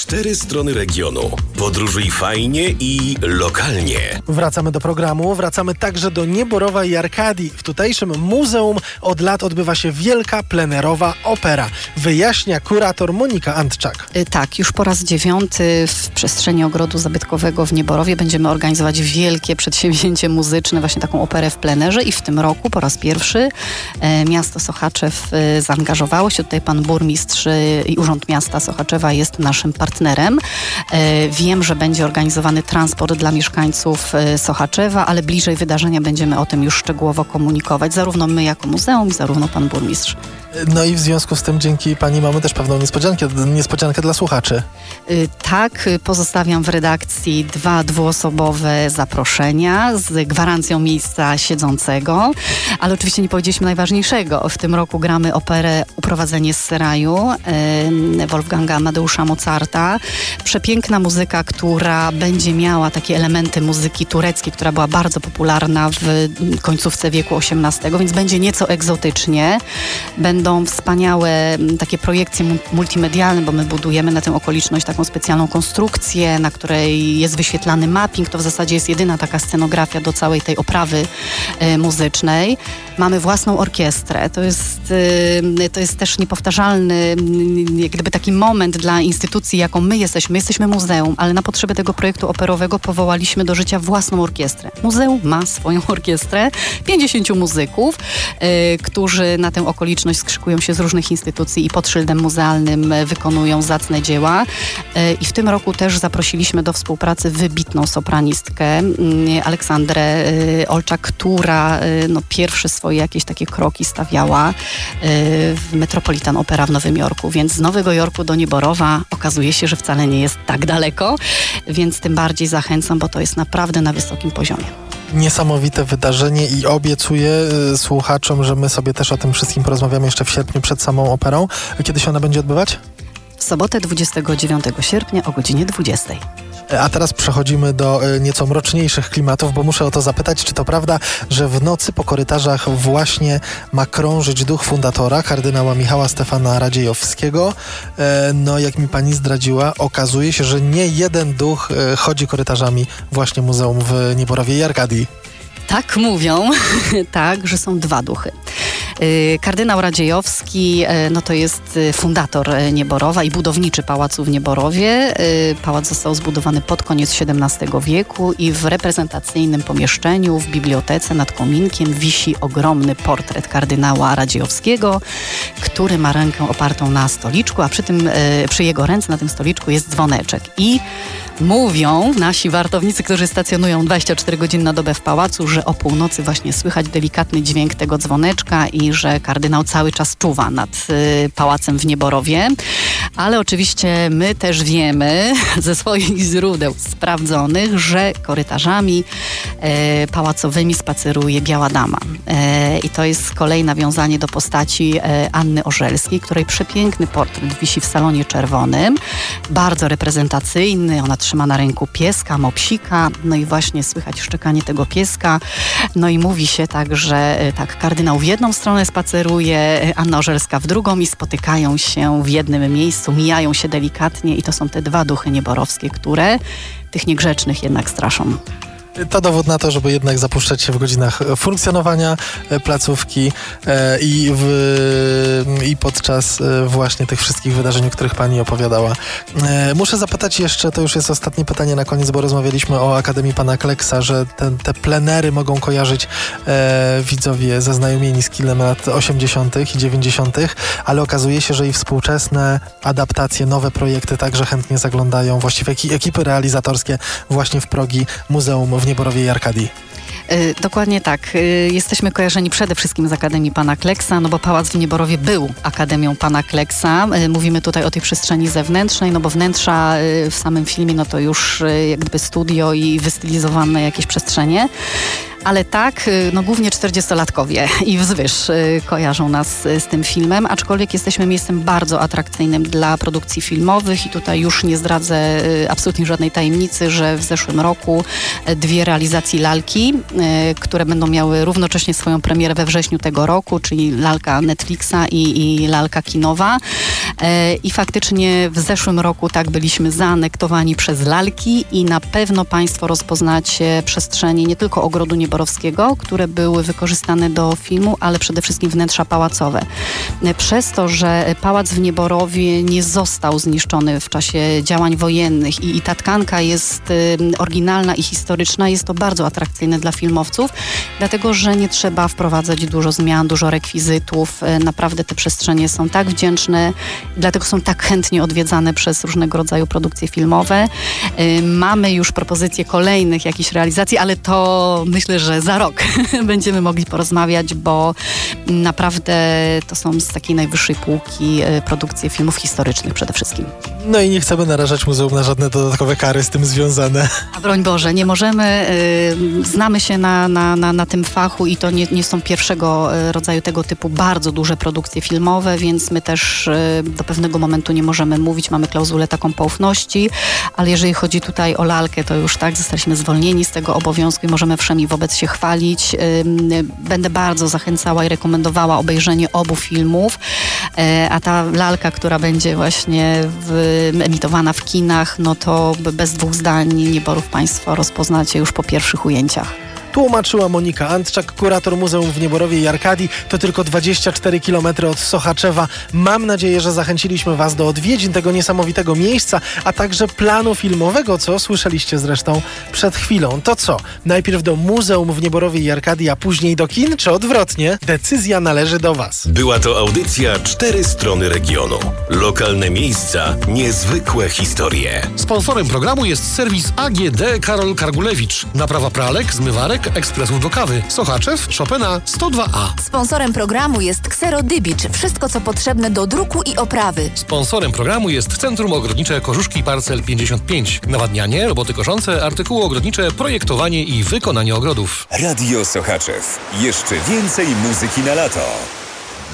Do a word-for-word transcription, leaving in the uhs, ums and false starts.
cztery strony regionu. Podróżuj fajnie i lokalnie. Wracamy do programu, wracamy także do Nieborowa i Arkadii. W tutejszym muzeum od lat odbywa się wielka plenerowa opera. Wyjaśnia kurator Monika Antczak. Tak, już po raz dziewiąty w przestrzeni Ogrodu Zabytkowego w Nieborowie będziemy organizować wielkie przedsięwzięcie muzyczne, właśnie taką operę w plenerze i w tym roku po raz pierwszy e, miasto Sochaczew e, zaangażowało się. Tutaj pan burmistrz e, i Urząd Miasta Sochaczewa jest naszym partnerem. E, wiem, że będzie organizowany transport dla mieszkańców e, Sochaczewa, ale bliżej wydarzenia będziemy o tym już szczegółowo komunikować, zarówno my jako muzeum, zarówno pan burmistrz. No i w związku z tym dzięki pani mamy też pewną niespodziankę, niespodziankę dla słuchaczy. Yy, tak, pozostawiam w redakcji dwa dwuosobowe zaproszenia z gwarancją miejsca siedzącego, ale oczywiście nie powiedzieliśmy najważniejszego. W tym roku gramy operę Uprowadzenie z Seraju yy, Wolfganga Amadeusza Mozarta. Przepiękna muzyka, która będzie miała takie elementy muzyki tureckiej, która była bardzo popularna w końcówce wieku osiemnastego, więc będzie nieco egzotycznie. Będą wspaniałe takie projekcje multimedialne, bo my budujemy na tę okoliczność taką specjalną konstrukcję, na której jest wyświetlany mapping. To w zasadzie jest jedyna taka scenografia do całej tej oprawy y, muzycznej. Mamy własną orkiestrę. To jest, y, to jest też niepowtarzalny jak gdyby taki moment dla instytucji, jaką my jesteśmy. My jesteśmy muzeum, ale na potrzeby tego projektu operowego powołaliśmy do życia własną orkiestrę. Muzeum ma swoją orkiestrę, pięćdziesięciu muzyków, y, którzy na tę okoliczność skrzykują się z różnych instytucji i pod szyldem muzealnym wykonują zacne dzieła. I w tym roku też zaprosiliśmy do współpracy wybitną sopranistkę Aleksandrę Olczak, która no, pierwsze swoje jakieś takie kroki stawiała w Metropolitan Opera w Nowym Jorku. Więc z Nowego Jorku do Nieborowa okazuje się, że wcale nie jest tak daleko, więc tym bardziej zachęcam, bo to jest naprawdę na wysokim poziomie. Niesamowite wydarzenie i obiecuję y, słuchaczom, że my sobie też o tym wszystkim porozmawiamy jeszcze w sierpniu przed samą operą. Kiedy się ona będzie odbywać? W sobotę dwudziestego dziewiątego sierpnia o godzinie dwudziestej. A teraz przechodzimy do y, nieco mroczniejszych klimatów, bo muszę o to zapytać, czy to prawda, że w nocy po korytarzach właśnie ma krążyć duch fundatora, kardynała Michała Stefana Radziejowskiego. E, no, jak mi pani zdradziła, okazuje się, że nie jeden duch e, chodzi korytarzami właśnie muzeum w Nieborowie i Arkadii. Tak mówią, tak, że są dwa duchy. Kardynał Radziejowski no to jest fundator Nieborowa i budowniczy pałacu w Nieborowie. Pałac został zbudowany pod koniec siedemnastego wieku i w reprezentacyjnym pomieszczeniu w bibliotece nad kominkiem wisi ogromny portret kardynała Radziejowskiego, który ma rękę opartą na stoliczku, a przy tym, przy jego ręce na tym stoliczku jest dzwoneczek. I mówią nasi wartownicy, którzy stacjonują dwadzieścia cztery godziny na dobę w pałacu, że o północy właśnie słychać delikatny dźwięk tego dzwoneczka i że kardynał cały czas czuwa nad y, pałacem w Nieborowie. Ale oczywiście my też wiemy ze swoich źródeł sprawdzonych, że korytarzami e, pałacowymi spaceruje Biała Dama. E, I to jest z kolei nawiązanie do postaci e, Anny Orzelskiej, której przepiękny portret wisi w salonie czerwonym. Bardzo reprezentacyjny. Ona trzyma na ręku pieska, mopsika. No i właśnie słychać szczekanie tego pieska. No i mówi się tak, że e, tak, kardynał w jedną stronę spaceruje, Anna Orzelska w drugą i spotykają się w jednym miejscu, mijają się delikatnie i to są te dwa duchy nieborowskie, które tych niegrzecznych jednak straszą. To dowód na to, żeby jednak zapuszczać się w godzinach funkcjonowania placówki e, i, w, i podczas e, właśnie tych wszystkich wydarzeń, o których pani opowiadała. E, muszę zapytać jeszcze, to już jest ostatnie pytanie na koniec, bo rozmawialiśmy o Akademii Pana Kleksa, że te, te plenery mogą kojarzyć e, widzowie zaznajomieni z kinem lat osiemdziesiątych i dziewięćdziesiątych, ale okazuje się, że i współczesne adaptacje, nowe projekty także chętnie zaglądają, właściwie ekipy realizatorskie właśnie w progi Muzeum w Nieborowie i Arkadii. Yy, dokładnie tak. Yy, jesteśmy kojarzeni przede wszystkim z Akademii Pana Kleksa, no bo Pałac w Nieborowie był Akademią Pana Kleksa. Yy, mówimy tutaj o tej przestrzeni zewnętrznej, no bo wnętrza yy, w samym filmie, no to już yy, jak gdyby studio i wystylizowane jakieś przestrzenie. Ale tak, no głównie czterdziestolatkowie i wzwyż kojarzą nas z tym filmem, aczkolwiek jesteśmy miejscem bardzo atrakcyjnym dla produkcji filmowych i tutaj już nie zdradzę absolutnie żadnej tajemnicy, że w zeszłym roku dwie realizacje lalki, które będą miały równocześnie swoją premierę we wrześniu tego roku, czyli lalka Netflixa i, i lalka kinowa. I faktycznie w zeszłym roku tak byliśmy zaanektowani przez lalki i na pewno Państwo rozpoznacie przestrzenie nie tylko Ogrodu Nieborowskiego, które były wykorzystane do filmu, ale przede wszystkim wnętrza pałacowe. Przez to, że pałac w Nieborowie nie został zniszczony w czasie działań wojennych i, i ta tkanka jest y, oryginalna i historyczna, jest to bardzo atrakcyjne dla filmowców, dlatego, że nie trzeba wprowadzać dużo zmian, dużo rekwizytów. Y, naprawdę te przestrzenie są tak wdzięczne, dlatego są tak chętnie odwiedzane przez różnego rodzaju produkcje filmowe. Y, mamy już propozycje kolejnych jakichś realizacji, ale to myślę, że za rok będziemy mogli porozmawiać, bo naprawdę to są z takiej najwyższej półki y, produkcje filmów historycznych przede wszystkim. No i nie chcemy narażać muzeum na żadne dodatkowe kary z tym związane. A broń Boże, nie możemy. Y, znamy się na, na, na, na tym fachu i to nie, nie są pierwszego rodzaju tego typu bardzo duże produkcje filmowe, więc my też y, do pewnego momentu nie możemy mówić. Mamy klauzulę taką poufności, ale jeżeli chodzi tutaj o lalkę, to już tak, zostaliśmy zwolnieni z tego obowiązku i możemy wszemi wobec się chwalić. Y, będę bardzo zachęcała i rekomendowała obejrzenie obu filmów, y, a ta lalka, która będzie właśnie w emitowana w kinach, no to bez dwóch zdań Nieborów Państwo rozpoznacie już po pierwszych ujęciach. Tłumaczyła Monika Antczak, kurator Muzeum w Nieborowie i Arkadii. To tylko dwadzieścia cztery kilometry od Sochaczewa. Mam nadzieję, że zachęciliśmy Was do odwiedzin tego niesamowitego miejsca, a także planu filmowego, co słyszeliście zresztą przed chwilą. To co? Najpierw do Muzeum w Nieborowie i Arkadii, a później do kin, czy odwrotnie? Decyzja należy do Was. Była to audycja Cztery Strony Regionu. Lokalne miejsca, niezwykłe historie. Sponsorem programu jest serwis A G D Karol Kargulewicz. Naprawa pralek, zmywarek, ekspresów do kawy. Sochaczew, Chopina sto dwa A. Sponsorem programu jest Xero Dybicz. Wszystko, co potrzebne do druku i oprawy. Sponsorem programu jest Centrum Ogrodnicze Korzuszki Parcel pięćdziesiąt pięć. Nawadnianie, roboty koszące, artykuły ogrodnicze, projektowanie i wykonanie ogrodów. Radio Sochaczew. Jeszcze więcej muzyki na lato.